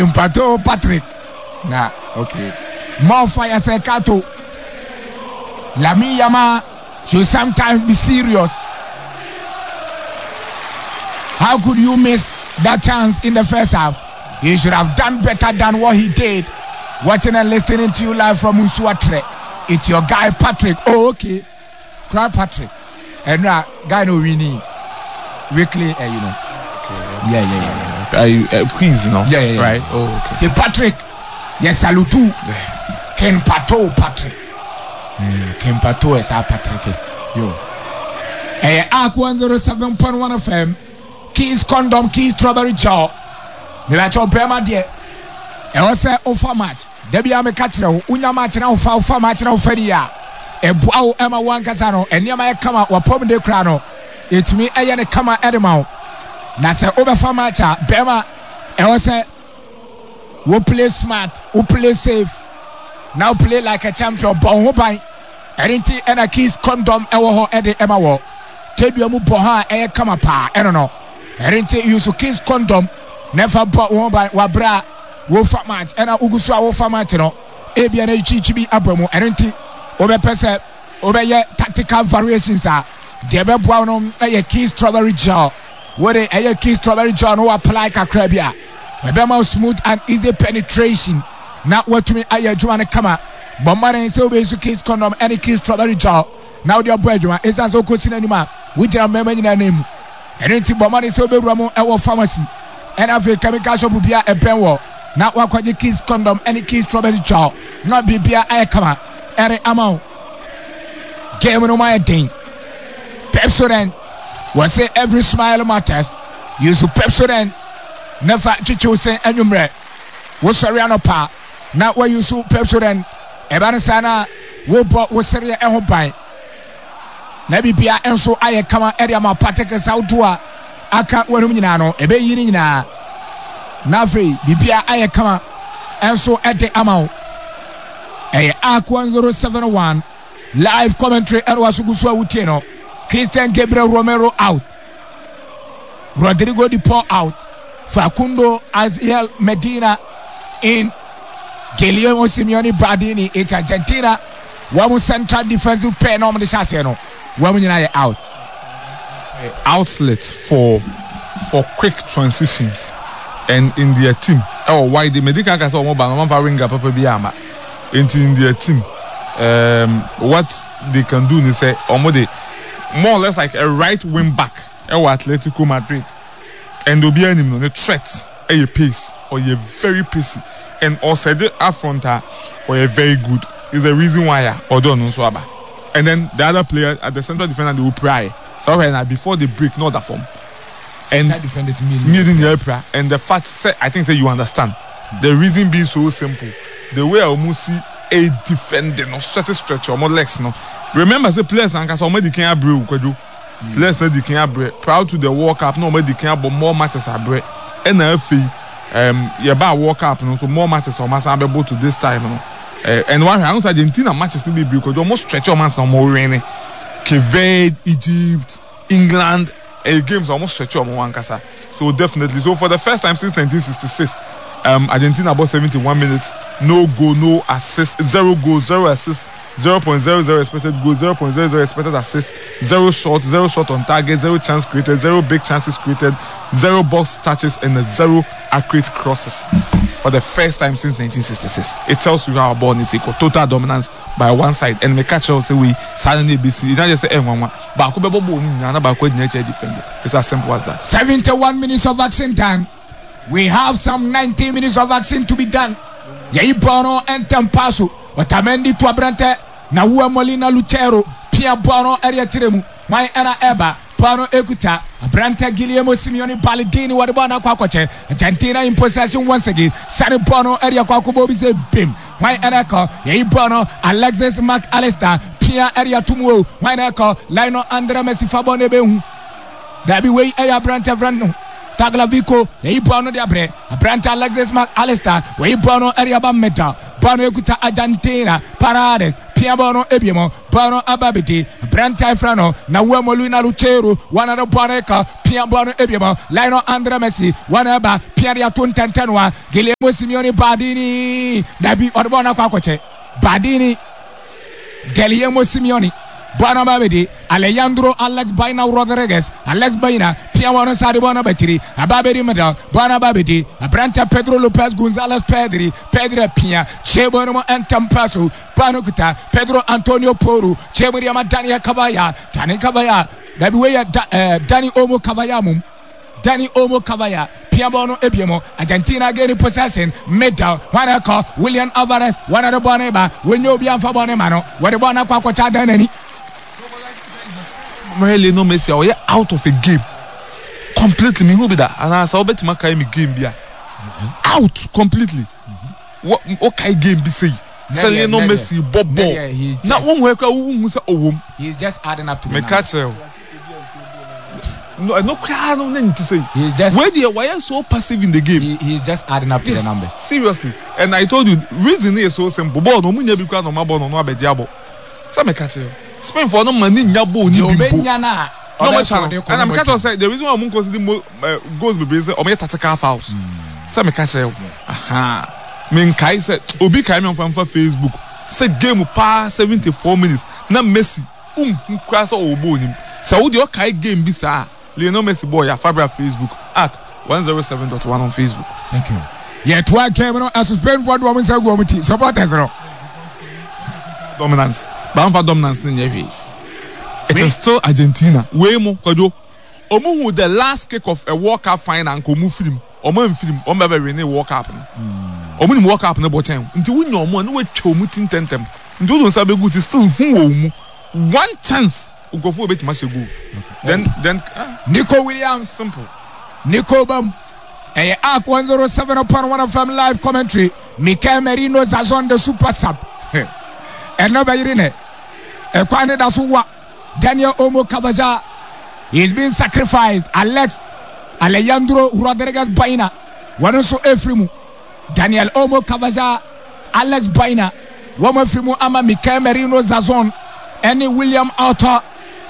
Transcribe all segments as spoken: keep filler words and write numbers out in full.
Mpato Patrick. Nah, okay. More fire Sekato. Lamine Yamal should sometimes be serious. How could you miss that chance in the first half? He should have done better than what he did. Watching and listening to you live from Usuatre. It's your guy Patrick. Oh, okay. Cry Patrick. And now, uh, guy no winning. Weekly, uh, you know. Okay. Yeah, yeah, yeah. Are you uh, Queens, you know? Yeah, yeah, yeah. Right? Oh, okay. The Patrick. Yes, salutu. Ken Pato Patrick. Uh, Ken Pato is our Patrick. Yo. Eh, Arc one oh seven point one F M. Keys condom, keys strawberry jaw. Me like your Bema dear. E was say offer match. Debi am catch you. Unya match na offer offer match na offer dia. E boa Emma one kasa no. Enia ma kama wa pom de kra no. It me eye ne kama edema. Na say obefa match a Bema e was say we play smart, we play safe. Now play like a champion. Bon ho ban. Erinti ena keys condom e wo ho e de Emma wo. Tebi amu bo ha e kama pa. E no no. Erinti use keys condom. Never bought one by Wabra, Wolfa match, and a Uguswa Wolfa match, no, Abian Chibi Abramo, and Obe Pesa, Obe tactical variations are Debe Buono, a key strawberry jaw, what a key strawberry jaw, no apply a crabia. Rebema smooth and easy penetration. Not what to me, I Joanna Kama, but Mara so basic case condom, any key strawberry jaw. Now the Bredua is as a question anymore, which are memory name. And into Bomani so be Ramo, our pharmacy. And after chemical shop will be a penwall. Not one quite kiss condom, any kiss strawberry jaw. Not be beer, I come out. Every amount. Game on my thing. Pepsodent. Was say every smile matters. Use Pepsodent. Never chicho say anymore. Was sorry on a pa. Not where you so Pepsodent. Ebansana. We bought was serious and hope by. Nebi beer and so I come out area my partakers outdoor. Aka wenu nyina ebe yiri nyina na fe bibia aye kama enso ede amao eh Arc one oh seven one live commentary erwa sugusu awutie no. Christian Gabriel Romero out, Rodrigo de Paul out, Facundo Aziel Medina in, Guillermo Simeone Bardini in Argentina. One central defensive pair normally shase no one nyina out. Outlet for for quick transitions and in their team. Oh, why the medical case or mobile one for ring up biama into in their team. Um, what they can do is say almost more or less like a right wing back. Oh, Atletico Madrid, and they'll be any threat, a pace or a very pacey, and also the affronter or a very good is the reason why or don't know so about. And then the other player at the central defender they will pry. So right before they break, not that form. And million and the fact say I think say you understand. Mm. The reason being so simple. The way I almost see a defender no certain stretch or more legs no. Remember say players now so many can break kwadu. Players na di can break. Proud to the World Cup no many can but more matches are break. And na fe um yeah ba World Cup no so more matches or must be able to this time no. Uh, and one I know Argentina matches still be break because almost stretch or man more rainy. Cape Egypt, England, uh, games almost stretch on one kasa. So definitely, so for the first time since nineteen sixty-six, um, Argentina about seventy-one minutes, no goal, no assist, zero goal, zero assist, zero point zero zero expected goal, zero point zero zero expected assist, zero shot, zero shot on target, zero chance created, zero big chances created, zero box touches, and zero accurate crosses. For the first time since nineteen sixty-six, it tells you how our ball needs equal total dominance by one side, and we catch us say we suddenly B C. It's not just say one one, but we defend it. It's as simple as that. seventy-one minutes of action time. We have some ninety minutes of action to be done. Yei Bono and Tampaso, Otamendi to Abrante, Naua Molina Lucero, Pia Bono area Tiremu, my Anna Eba. Pano Ekuta, Abrante Guillermo Simeone Baldini, what about Aquache, Argentina in possession once again. Sani Bono, area Quacobo is a bim. My Echo, Yei Bono, Alexis McAllister, Pia area Tumuo, my Echo, Lino Andre Messi Fabone Behu. That be way Aya Brante Brando. Taglavico, Yei Bono Diabre, Abrante Alexis McAllister, Way Bono area Bameta, Bono Ekuta Argentina, Parades. pia bono ebiemo bono ababiti Branta Frano na Wemolu na Luchero wana do boneka pia bono ebiemo Lionel Andre Messi wana ba pia ya tuntentenwa Guillermo Simeone Badini dabi odbona kwa koche Badini Guillermo Simeone Bona Babidi, Alejandro Alex Baina Rodriguez, Alex Baina, Piano Sari Bona Batiri, Ababedi Medal, Bona Babidi, Abranta Pedro Lopez Gonzalez Pedri, Pedro Pia, Chebono and Tampaso, Panukuta, Pedro Antonio Poru, Cheburiama Dania Cavaya, Dani Cavaya, that way Danny Omo Cavayamum, Danny Omo Cavaya, Piabono Ebiemo, Argentina getting possession, medal, one call, William Alvarez, one of the Boneba, when you be on Fabonemano, what the Bona Quacocha Danny. Really no Messi or out of a game completely. Me who be that? And I saw bet my game game be out completely. What okay game be say? Say no Messi Bob ball. Now one worker who say oh he's just adding up to the me catch no no cry no nothing to say. He's just where the why are so passive in the game? He, he's just adding up to yes, the numbers. Seriously. And I told you reason is so simple. Ball no munya be kwa no mabo no no abediabo. Say me catch Spain for no money nyabo ni bimbo. No much and I'm catch say the reason why I'm considering uh, goals be say o me tactical fouls. Say me catch aha. Me kai say obi kai me on Facebook. Say game pa seventy-four minutes. Na Messi um kwasa obo nim. Say wo de o kai game bi sa. Lionel Messi boy ya Fabra Facebook. At one oh seven dot one on Facebook. Thank you. Yeah, two game no as Spain for do say go team. Supporters no. Dominance. Banfa dominance in every. It is still Argentina. Way more kajo. Omu who the last kick of a World Cup final and komu film. Omu in film. Omu ever win a World Cup. Omu in World Cup na bottom. Until we know more no we chomu tin tentem. Until don't sabe good is still who omu. One chance. Ugo for bet match go. Then then Nico Williams simple. Nico Bam. Eh Arc one oh seven upon one of them live commentary. Mikel Merino Zazon the super sub. And no bayirine e kwane da so wa Daniel Omo Cavaja he's been sacrificed. Alex Alejandro Rodriguez Baina one so Efrimu Daniel Omo Cavaja Alex Baina one Efrimu ama Mikel Merino Zazon any William Arthur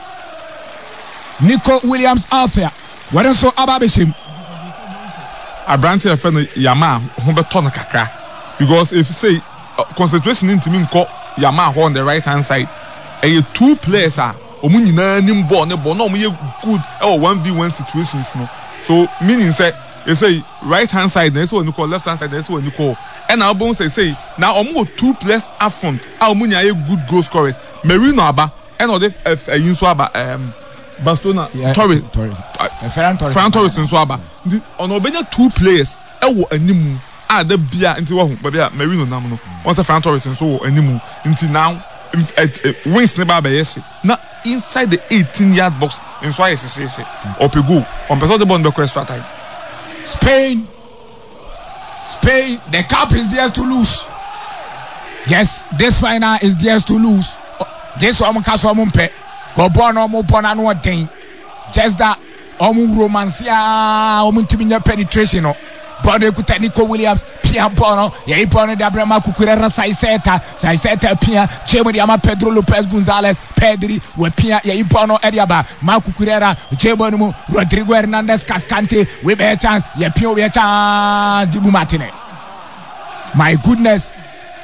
Nico Williams Arthur one so Ababishim Abrante friend Yama who be turn kakra because if you say uh, concentration into me nko Yama on the right hand side. And two players are omu nyina nim ball ne ball no omu ye good e one v one situations no. So meaning say you say right hand side na say when you call left hand side na say when you call. And now bon say say now omu go two players up front. Ah omu nya good goal scorers. Merino aba and ode eh so aba um Barcelona Torres Torres Ferran Torres Ferran Torres nso aba. Ono obenya two players e wo animu. Ah, the beer into one, but yeah, Merino Namno. Once a Ferran Torres and so anymore until now, wings never by yes. Now inside the eighteen yard box, in so I say, or Pegu, on Peso the Bond request for time. Spain, Spain, the cup is theirs to lose. Yes, this final is theirs to lose. This one, Castle Mumpe, go born or Mupon and what thing. Just that, Omu romance, ya, Omuntimina penetration. Bono kuta Nico Williams Pia Bono Yei Bono da Brema Kukurera Saiseta Saiseta Pia Chemo Diama Pedro Lopez Gonzalez Pedri we Pia Yei Bono Ediaba Ma Kukurera Chemo Rodrigo Hernandez Cascante we be a chance Ye Pio we a chance Dibu Martinez. My goodness.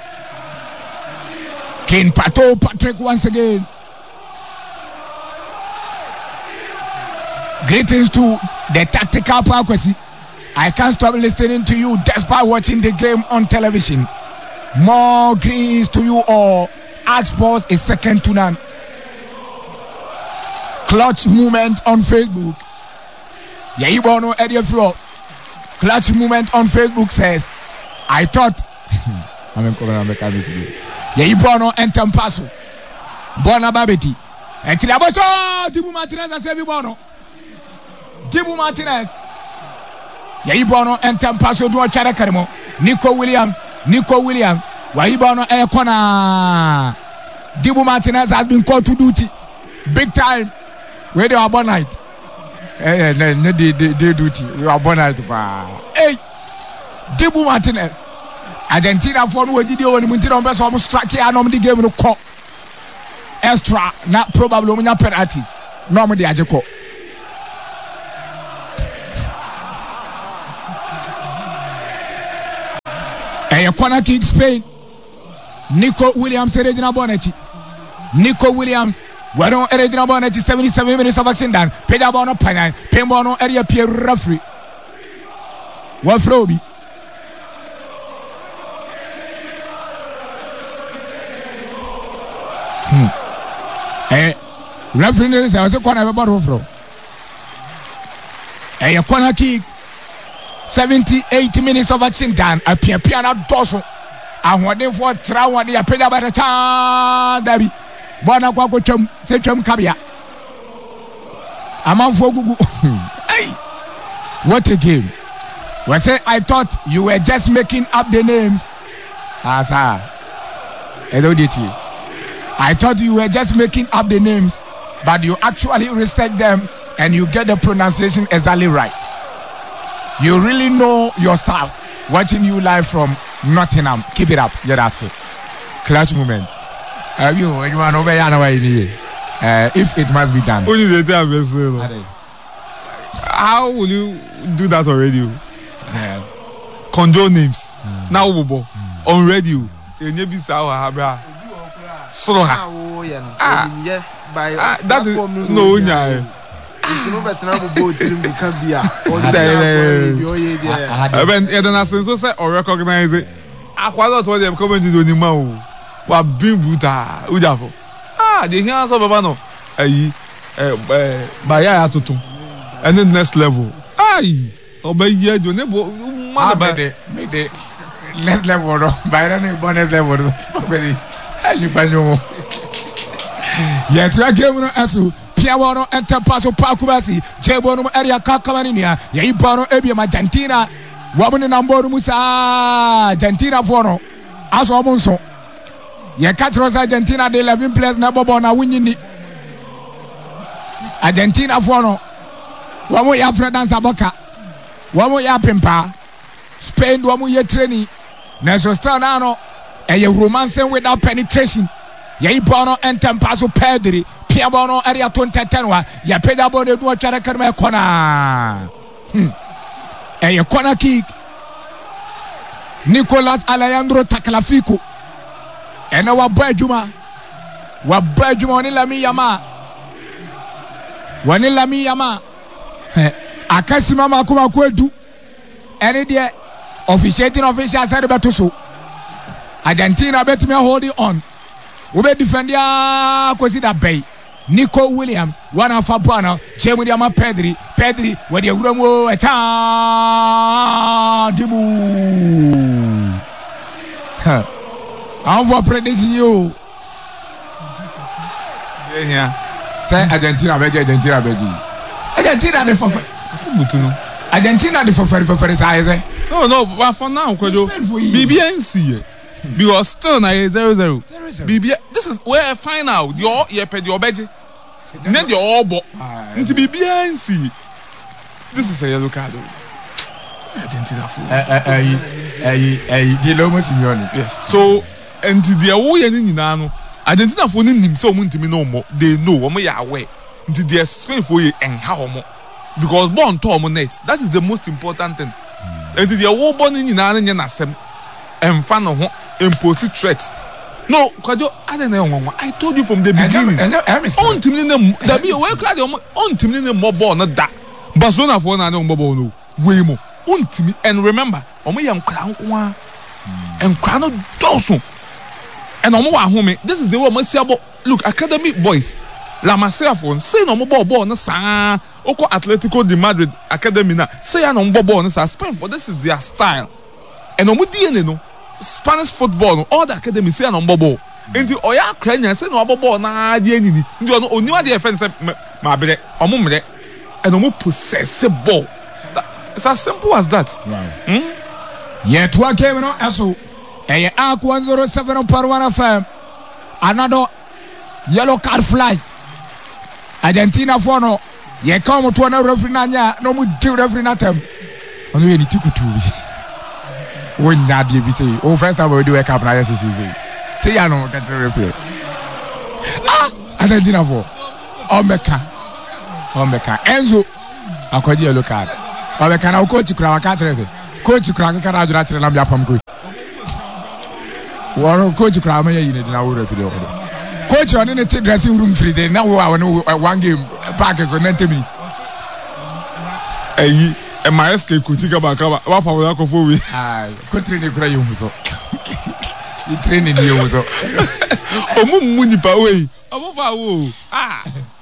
Ken Pato Patrick once again. Greetings to the tactical Pakwesi. I can't stop listening to you despite watching the game on television. More greens to you all. Ask Sports is second to none. Clutch moment on Facebook. Yaibono Ediafro. Clutch moment on Facebook says, I thought Yaibono and Tampaso. Bona Babeti. And Tilaboso Dibu Martinez and Sevibono. Dibu Martinez. Yaibono and Tampaso do a Charakarimo. Nico Williams, Nico Williams, Waibono a corner. Dibu Martinez has been called to duty. Big time. Where they are born night. Eh, no, they duty. We are born night. Hey, Dibu Martinez. Argentina for no video when Muntino Bess almost struck here and on the game to call. extra na probably omunya penalties no mo de ageko eh corner kick Spain. Nico Williams original bonnet. Nico Williams we don't original bonnet seventy-seven minutes of action done. Peja bono panyan pembono area Pierre referee Wafrobi Hmm. Eh, referee is a corner of a fro. Eh, corner kick. seventy-eight minutes of action done. A pia piano dorsal. And what they for try what they are paid about a time. Dabi. Bona Quaco Chum, say Chum Cabia. A man for Google. Hey, what a game. Well, say I thought you were just making up the names. As ah, hello, D T. I thought you were just making up the names, but you actually reset them and you get the pronunciation exactly right. You really know your stars. Watching you live from Nottingham. Keep it up. Yeah, that's it. Clutch moment. Uh, you, you are over here. Uh, if it must be done. How will you do that on radio? Yeah. Control names. Mm. Now, mm. on radio. So ah, ah, that is no nya. No better now go team be can be a. Even even as so say or recognize it. Akwa to dem comment do ni ma o. Wa bin buta ujafo. Ah, the here so baba no. Ayi eh ba ya atotum. And the next level. Ai, obaye do ne bo ma ba de me de next level no. Ba ra ni bonus level no. You panyo. Yet you are giving us Piawano enter paso Pakubasi, Jebono area Kakamania, Yaibano Ebium Argentina, Woman in Amboru Musa, Argentina Fono, as Omonso. Yakatros Argentina, the eleven players Nabobona winning Argentina Fono, Wamo Yafred and Saboka, Wamo Yapimpa, Spain, Wamo Yetreni, Naso Stanano. And you romancing without penetration. Ye bono and tempaso pedri, Piabono area twenty tenwa, ya pedabo de dua charakarme kona. Hmm. And your corner kick. Nicolas Alejandro Taklafico. And our boy Juma. Wa boy Juma wanila mi yama. Wanila mi yama. Akasi mama kuma kwedu. Any day officiating official said about to so. Argentina bet me holding on. We be defend ya consider bay. Nico Williams, one of Fabana, Chemidiama Pedri, Pedri, where the Romo eta Dibu. I'm for predicting you. Yeah, say Argentina, Beji, Argentina, Beji. Argentina, the for Argentina, the for for for size. No, no, but for now, B B N C. Because still na zero zero. B B this is where I find out your ye ped your beji. Then your obo. Into B B N C. This is a yellow card. Argentina fool. Eh eh eh eh the Lomo Simeone. Yes. So and the wo ye ni nyina no. Argentina fool ni nim so mo ntimi no mo. They know omo ya aware. Into the Spain fool ye enha omo. Because born to omo net. That is the most important thing. And the wo born ni nyina na nya nasem. Emfa no ho impose threat. No, Kwajo, I don't know. I told you from the beginning. On team in them, there be a way crowd on team in the mobile, not that. Barcelona for an mobile, no. Way more. On team, and remember, Omo Yam Crown and Crown Dawson. And Omo Home, this is the one Masiabo. Look, Academy boys. La Masia phone, say no mobile ball, no sa. Oko Atletico de Madrid Academy na. Say no mobile ball, no sa. Spain, but this is their style. And Omo D N A, no. Spanish football, all the academy say no ball. Into Oya Krenya say no ball na di enini. Ndi ono oniwa di defense ma bele omo mele and omo possess ball. It's as simple as that. Right. Hmm? Yeah, two game no eso. Eh Arc one oh seven point one F M. Another yellow card flash. Argentina for no. Ye come to na referee na nya no mu di referee na tem. Ono ye ni tikutu. When that you say, oh, first time we do a cup, now yes, she say, say, I know, get the referee. Ah! Argentina for Omeka Omeka Enzo akɔgye yellow card Omeka na coach kura waka trese coach kura ka ra adura tre na bia pam coach woro coach kura ma yɛ na wo refi de coach on in the dressing room free day now one game back is on ninety minutes eyi e ma S K kutika baka wa pa wa ko fo wi ah ko train kura yum so i train ni yum so omu mu nipa we omu fa wo ah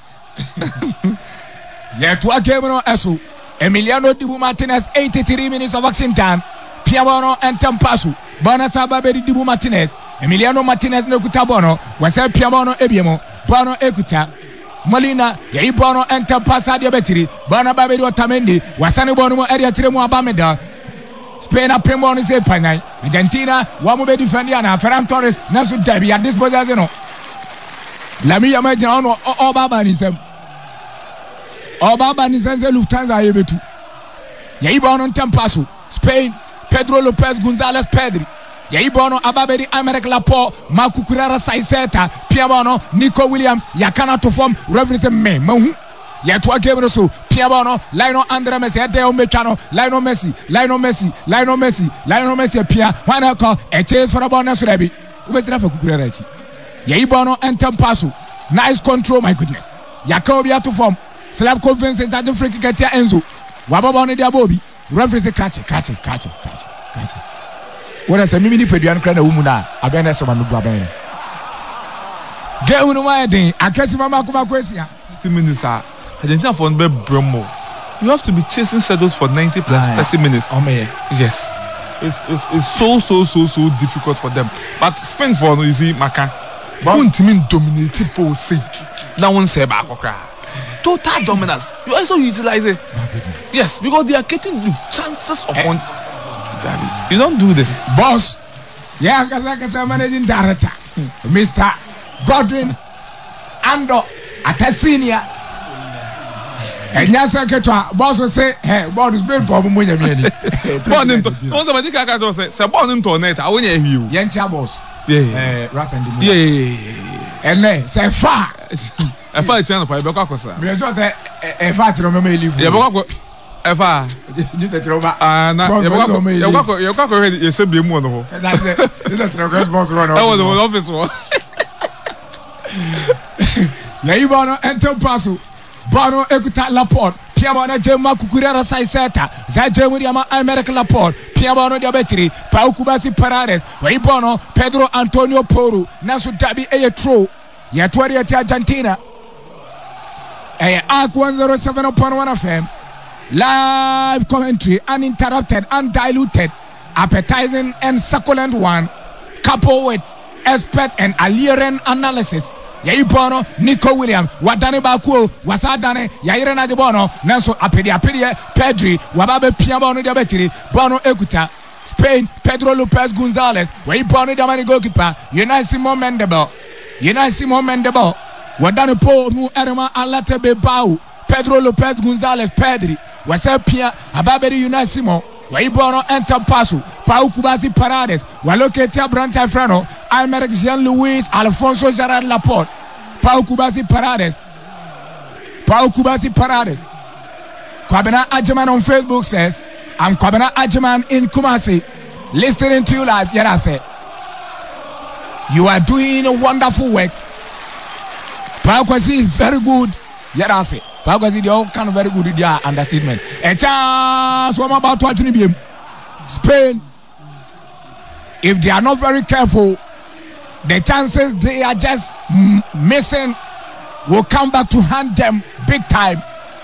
yeah to a game no eso Emiliano Dibu Martinez eighty-three minutes of action time Piabono and Tampasu Bana Sababeri Dibu Martinez Emiliano Martinez no kutabono wasa Piabono ebiemo Bono ekuta Molina yai Bono and Tampasa diabetiri Bana Baberi Otamendi wasane bono mo area tremu abameda Spain a primo ni se panai Argentina wamu be defendiana Ferran Torres nasu debi at this position no Lami yamaja ono o baba ni sem o baba ni sense Lufthansa yebetu yai Bono Tampasu Spain Pedro Lopez Gonzalez Pedri yai Bono ababeri Americ Laporte Makukurara Saiseta Piabono Nico Williams yakana to form reference me mahu ya to game no so Piabono Lionel Andre Messi ade o mechano Lionel Messi Lionel Messi Lionel Messi Lionel Messi Pia wana ko e chase for about na so rebi ubesira fa kukurara chi yai Bono entem passo nice control my goodness yakao bia to form self confidence in the free kick at Enzo wababa no dia bobi reference catch catch catch catch catch what I say mimi ni peduan kra na wumu na abena se ma no bu abena ge unu ma den akasi mama kuma kwesi thirty minutes ah Argentina for be bromo you have to be chasing shadows for ninety plus ah, thirty minutes oh me yes it's, it's it's so so so so difficult for them but Spain for you see maka won't team dominate people say that one say back okra total dominance you also utilize it yes because they are getting the chances upon eh. You don't do this. Boss. Yeah, Kazakasa managing director. Hmm. Mister Godwin Ando Atasinia. And Yasa Ketwa, boss will say, hey, boss is built for Munya Mini. Born into Once I think I can say, born into net, I won't hear you. Yancha boss. Yeah, Russ and yeah, yeah, and then say, far. I find a channel for Becosa. We are just a fat from a leave. Ever, you the trauma. Ah, na. You go, you go, you go already. You said be more no. That's it. This is the first boss run. That was the office one. Yeah, you wanna enter Paso. Bono Ekuta Laporte. Piabono Jema Kukurera Saiseta. Zajemu Diama America Laporte. Piabono Diabetri. Paukubasi Paredes. Waibono Pedro Antonio Porro. Nasu Dabi Eyetro. Yatwari at Argentina. Eh, Arc one oh seven point one F M. Live commentary, uninterrupted, undiluted, appetizing and succulent one, coupled with expert and alluring analysis. Yai Bono, Nico Williams, Wadane Baku, Wasadane, Yairena de Bono, Nanso Apedia Pedia, Pedri, Wababe Piabono Diabetri, Bono Ekuta, Spain, Pedro Lopez Gonzalez, Wai Bono Diamani goalkeeper, United Simon Mendebel, United Simon Mendebel, Wadane Po, Mu Erema Alate Bebau, Pedro Lopez Gonzalez, Pedri. Wasa Pia Ababeri Unasimo Waibono enter Paso Pau Kubasi Paredes Walokete Branta Frano Almeric Jean Louis Alfonso Gerard Laporte Pau Kubasi Paredes Pau Kubasi Paredes Kwabena Ajiman on Facebook says I'm Kwabena Ajiman in Kumasi listening to you live. Yet I say you are doing a wonderful work. Pau Kubasi is very good. Yet I say because they all kind of very good with their understatement. A chance, what about twenty B M? Spain, if they are not very careful, the chances they are just m- missing will come back to haunt them big time.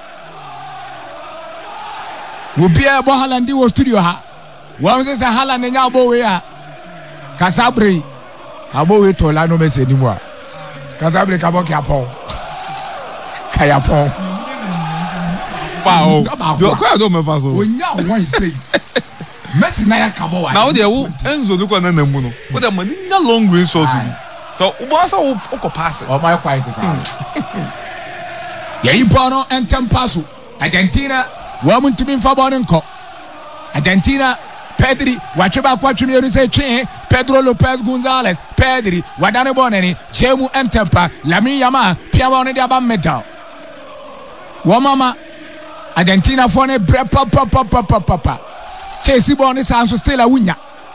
Will be a Bohalandi was studio ha. One says a Halan and Yabo here. Casabri, Abo to Lano Messi anymore. Casabri Kaboki Apo. Kayapon. Wow. Qual é o nome faço? O não vai ser. Messi na ya kabo wa. Now there wo Enzo do kwa na namu no. What am I na long way shot to. So o boss o o pass. O my quiet is. Ya Bono entem passo. Argentina wa muntimi fa bono nko. Argentina Pedri watcheba kwatweme ru se twe Pedro Lopez Gonzalez Pedri wadane boneni Jemu Entempa Lamine Yamal pia woni dia ba medal wo mama Argentina for ne bre pa pa pa pa pa pa Chelsea boni sanso still a wunya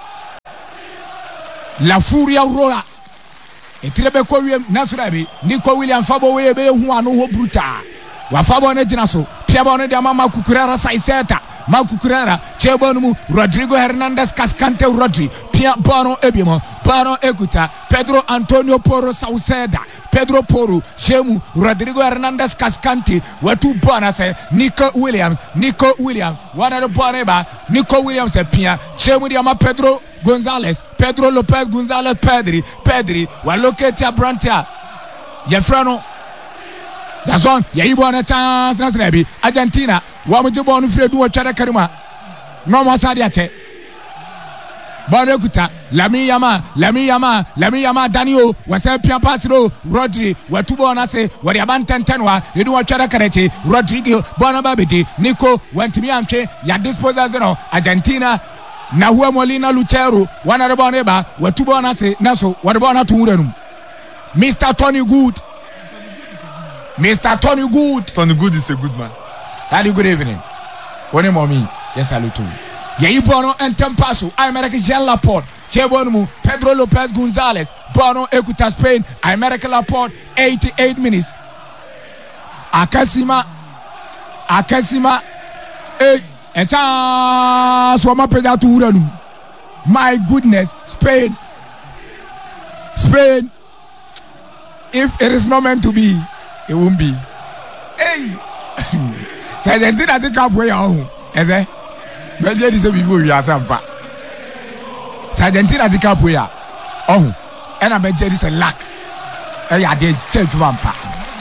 La Furia Rola etirebe ko wiem nasurabi Nico Williams fabo we be hu anu ho bruta wa fabo ne gina so pia boni dia mama kukurara saiseta Makukurara, Chebonumu, Rodrigo Hernandez Cascante Rodri, Pia Bono Ebimo, Bono Eguta, Pedro Antonio Poro Sauceda, Pedro Poro, Jemu, Rodrigo Hernandez Cascante, Watu Bonase, Nico Williams, Nico Williams, one of the Boneba, Nico Williams Pia, Jemu Diama Pedro Gonzalez, Pedro Lopez Gonzalez Pedri, Pedri, Waloketia Brantia, Yefrano. Zazon, ya ibo na chance na sebi Argentina wa mo jebo no fredu wo twere karima no mo sade ache Bana kuta Lamine Yamal Lamine Yamal Lamine Yamal Daniel wasa pia pasro Rodri watubo na se wari abantentenwa edu wo twere karete Rodrigo Bona Babidi Nico wantimi antwe ya disposal zero Argentina na huwa Molina Lucero wana rebo neba watubo na se naso wari na tumurenu Mister Tony Good Mister Tony Good. Tony Good is a good man. Daddy, good evening. One mommy. Yes, I do. Yeah, you Bono and Tempaso. America Jean Laporte. Chebonumu. Pedro Lopez Gonzalez. Bono Ecuta Spain. America Laporte. eighty-eight minutes. Akasima. Akasima. Hey. And Swama Pedatu Uranu. My goodness. Spain. Spain. If it is not meant to be, it won't be. Hey! So Argentina take up where you are. Is it? But there is a people you are sampa. So Argentina take up where you are. Oh, and I bet there is a lack. Hey, I did change one part.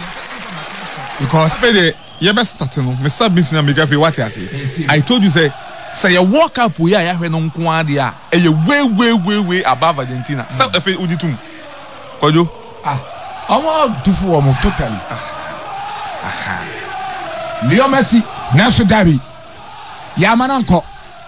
Because Fede, you best start no. Me start business na me gafe what you say. I told you say say you walk up where you are no nko dia. E you way way way way above Argentina. So if you uditum. Kojo. Ah. Awa dufu wa mo totally. Aha. Leo Messi naso dabi. Ya mananko.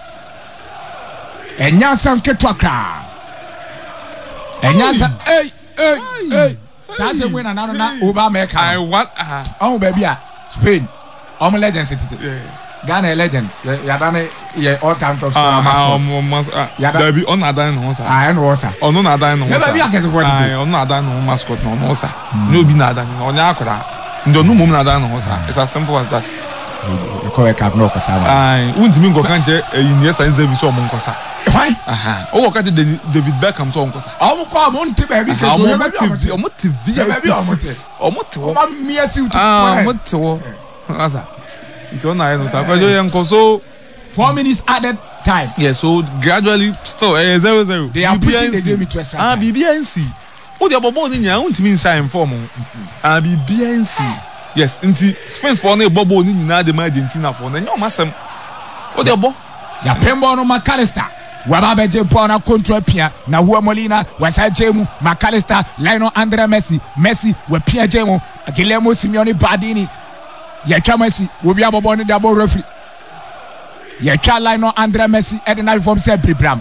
Enyansa nketwa kra. Enyansa hey hey hey. Chance mwe na nano na Oba America. I want ah. Oh baby ah Spain. Om legend city. Ghana legend. Ya dane ye all time top scorer. Ah, ah, there be on adan no sa. Ah, no sa. On no adan no sa. Never be akese for it. Ah, on adan no mascot no no sa. No be na adan no nya akora. Ndo no mum na adan no sa. It's as simple as that. You call a card no kosa. Ah, untimi go kanche Iniesta Nzebi so mo nkosa. Why? Aha. O wo kanche David Beckham so nkosa. Omo ko mo nti ba bi ke o mo o mo T V. O mo te wo. O ma miasi utu. Ah, o mo te wo. Asa. It's on I know so so four minutes added time. Yeah, so gradually still uh, zero zero. They are pushing the game into extra time. Ah, B B N C. Oh, they are bobo ni nya untimi nsa inform. Ah, B B N C. Yes, inti Spain for na bobo ni nyina de Argentina for na nyoma sem. Oh, they are bo. Ya Pembo no McAllister. Waba beje pona control pia na huwa Molina wasa Jemu McAllister Lionel Andre Messi Messi we pia Jemu Guillermo Simeone Badini. Yetwa Messi wo bia bobo ne da bo referee yetwa Lionel Andre Messi e de na form say Bram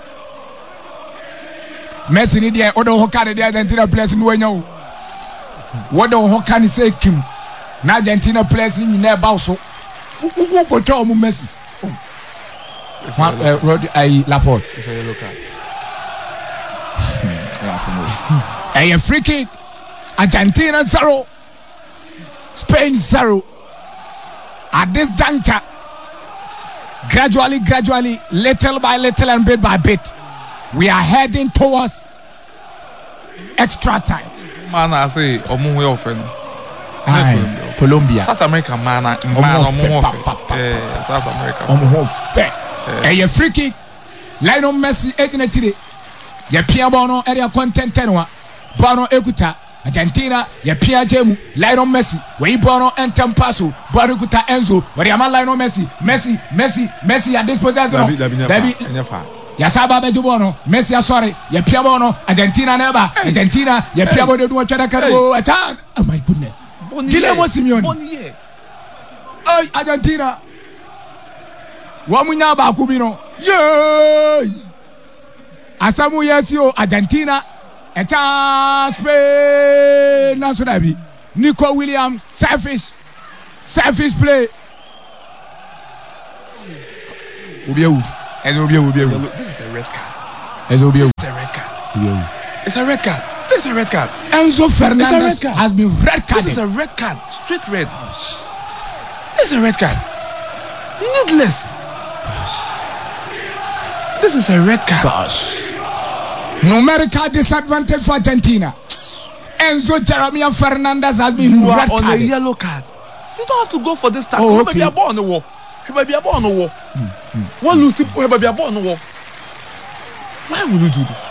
Messi ni de odo ho kan de Argentina players ni wanya wo wodo ho kan say Kim na Argentina players ni nyina ba so wo ko twa mo Messi uh, Rod I Laporte it's a yellow card. A free kick. Argentina zero Spain zero. At this juncture, gradually, gradually, little by little and bit by bit, we are heading towards extra time. Man, I say, omu we often. Aye, Colombia. South America, man, man, omu often. South America. Omu often. A free kick. Lionel Messi, eighteen today. Ya Pia Bono area content tenwa. Bono Ekuta. Argentina, ya Pia Jemu, Lionel Messi, we Bono and Tempaso, Barukuta Enzo, where Yamal Lionel Messi, Messi, Messi, Messi at this position. Baby, Yasaba Bejubono, Messi, sorry, ya Pia Bono, Argentina never, Argentina, ya Pia Bono do Characo attack. Oh my goodness. Guillermo Simeone. Oh, Argentina. Wamunya Bakubino. Yay! Asamu Yesio, Argentina, a chance, Spain, National. Nico Williams, selfish, selfish play. Obiu, as Obiu, Obiu. This is a red card. As Obiu, It's a red card. It's a red card. This is a red card. Enzo Fernandez card. has been red carded. This is a red card. Straight red. This is a red card. Needless. Gosh. This is a red card. Gosh. Numerical disadvantage for Argentina. Enzo Jeremiah Fernandez has been You red are on carded. a yellow card. You don't have to go for this tackle. Oh, You okay. may be a ball on the wall. You may be a ball on the wall. One Lucy, you may be a ball on the wall. Why would you do this?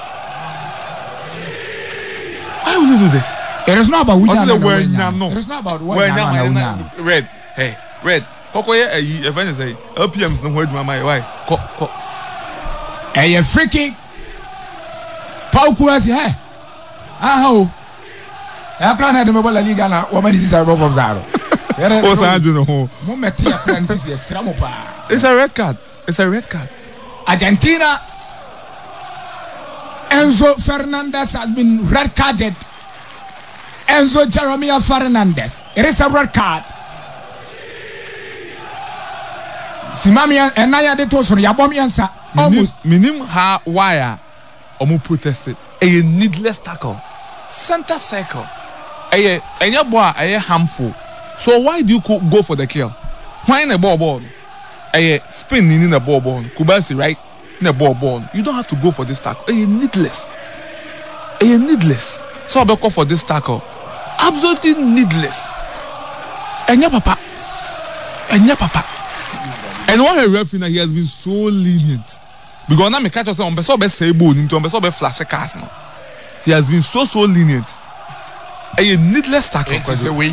Why would you do this? It is not about What's Winyana. the no word? Winyana. No. It is not about Well, Winyana. now, no my- Winyana. red. Hey, red. Kokoye, eh, if I say, L P M's no word, my why? Ko, ko. A free kick. Pau Kuasi, hey. Ah, how? I can't have the mobile Liga now. What is this? I from Zaro. What's I do no? Momentia Francis is Ramopa. It's a red card. It's a red card. Argentina. Enzo Fernandez has been red carded. Enzo Jeremiah Fernandez. It is a red card. Simami and Naya de Tosun, Yabomiansa. Almost. Minim ha wire. Omu protested. A needless tackle. Center circle. A and your boy a harmful. So why do you co- go for the kill? Why in a ball ball? A spin in a ball ball. Kubasi right in a ball ball. You don't have to go for this tackle. A needless. A needless. So I'll go for this tackle. Absolutely needless. And your papa. And your papa. And one referee he has been so lenient. Because now me catch us on beso be say ball into on beso be flash cast now. He has been so so lenient. A needless tackle. It is a way.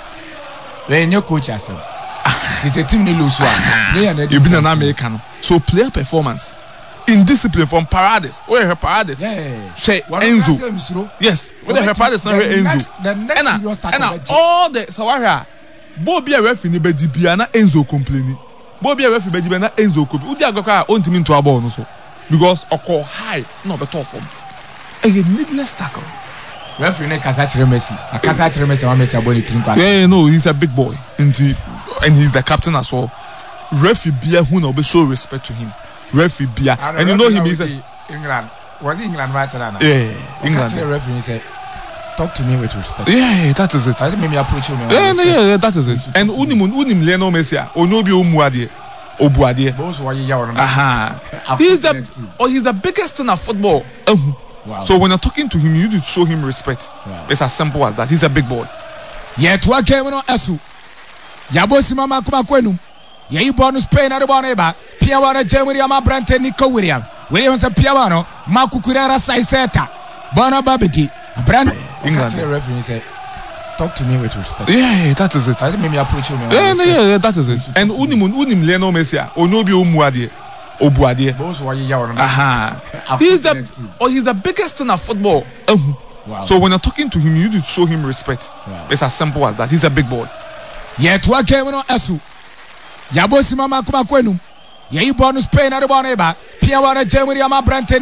When your coach has said, it's a team they lose one. You've been an American. So player performance. In discipline from Paradis. Where her Paradis? Yeah. Say Enzo. Yes. Where her Paradis not her Enzo. The next And serious tackle. now all the Sawara. Bobby a referee ni beji biana Enzo complaining. Bobby a referee beji biana Enzo complaining. Udi agakwa on team into a ball no so. Because oko high no be tough form. A needless tackle. Referee ne kasa chire Messi. Akasa chire Messi wa Messi aboni team kwa. Yeah, no, he's a big boy. And he, and he's the captain as well. Referee Bia who will show respect to him. Referee Bia. And, and you know him is a, England. Was it England match now? yeah, England. The referee said, talk to me with respect. Yeah, yeah, that is it. I think maybe approach him. Yeah, no, yeah, yeah, that is it. And unim unim Lionel Messi, onobi omuadie, obuadie. Both were you on. Aha. He's the, or he's the biggest thing of football. Um, Wow. So when you're talking to him, you need to show him respect. Wow. It's as simple as that. He's a big boy. Yet what came on Esu. Yabosi Mama Kumakwenu. Ye bonus pain at the Boneba. Piawana Germany Ama Brante Nico Williams. Williams and Piano. Maku Kurara Saiseta. Bona Babiti. Brand England. The referee said, talk to me with respect. Yeah, yeah, that is it. I think maybe approach him. Yeah, no, yeah, yeah, that is it. And unim unim Lionel Messi, onobi omuadie, obuadie. Both were you on. Aha. He's the, or he's the biggest thing of football. Um, Wow. So when you're talking to him, you need to show him respect. Wow. It's as simple as that. He's a big boy. Yet what came on Esu. Yabosi Mama Kumakwenu. Ye bonus pain at the Boneba. Piawana Germany Ama Brante